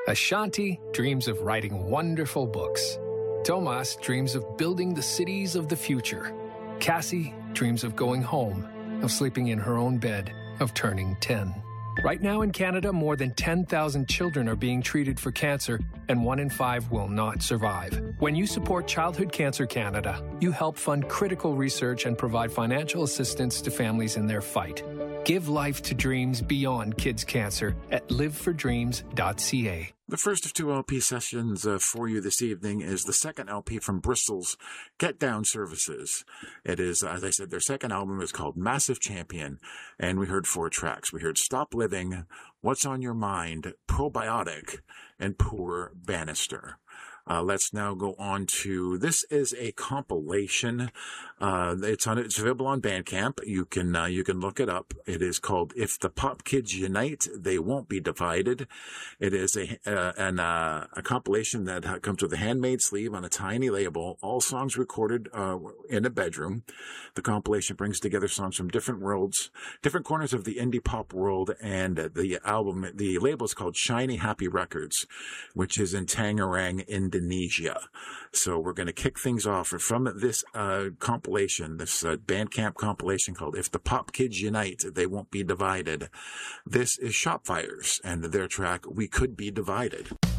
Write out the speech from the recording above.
Ashanti dreams of writing wonderful books. Tomas dreams of building the cities of the future. Cassie dreams of going home, of sleeping in her own bed, of turning 10. Right now in Canada, more than 10,000 children are being treated for cancer, and 1 in 5 will not survive. When you support Childhood Cancer Canada, you help fund critical research and provide financial assistance to families in their fight. Give life to dreams beyond kids' cancer at livefordreams.ca. The first of 2 LP sessions for you this evening is the second LP from Bristol's Get Down Services. It is, as I said, their second album is called Massive Champion, and we heard 4 tracks. We heard Stop Living, What's on Your Mind, Probiotic, and Poor Bannister. Let's now go on to, this is a compilation. It's available on Bandcamp. You can look it up. It is called If the Pop Kids Unite, They Won't Be Divided. It is a compilation that comes with a handmade sleeve on a tiny label, all songs recorded in a bedroom. The compilation brings together songs from different worlds, different corners of the indie pop world, and the label is called Shiny Happy Records, which is in Tangerang, Indonesia. So we're going to kick things off from this compilation, this Bandcamp compilation called If the Pop Kids Unite, They Won't Be Divided. This is Shopfires and their track We Could Be Divided.